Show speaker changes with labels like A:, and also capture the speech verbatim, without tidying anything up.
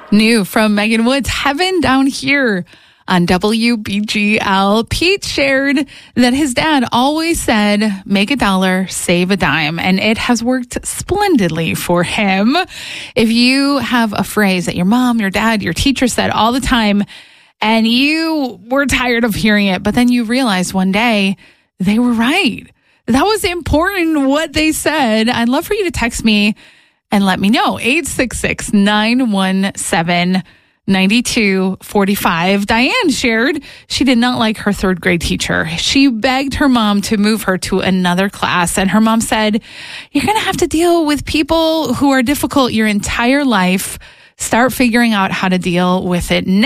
A: New from Megan Woods, Heaven Down Here on W B G L. Pete shared that his dad always said, make a dollar, save a dime, and it has worked splendidly for him. If you have a phrase that your mom, your dad, your teacher said all the time, and you were tired of hearing it, but then you realized one day they were right. That was important what they said. I'd love for you to text me and let me know. eight six six, nine one seven, nine two four five. Diane shared she did not like her third grade teacher. She begged her mom to move her to another class, and her mom said, you're going to have to deal with people who are difficult your entire life. Start figuring out how to deal with it now.